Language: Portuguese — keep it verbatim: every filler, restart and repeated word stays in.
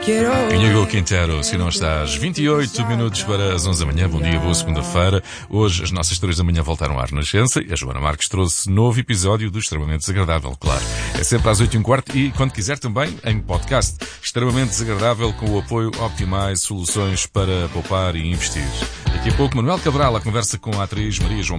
Íñigo Quintero, se não estás, vinte e oito minutos para as onze da manhã. Bom dia, boa segunda-feira. Hoje as nossas histórias da manhã voltaram à Renascença e a Joana Marques trouxe novo episódio do Extremamente Desagradável, claro. É sempre às oito e um quarto e, quando quiser, também em podcast. Extremamente Desagradável, com o apoio Optimize, soluções para poupar e investir. Daqui a pouco, Manuel Cabral, a conversa com a atriz Maria João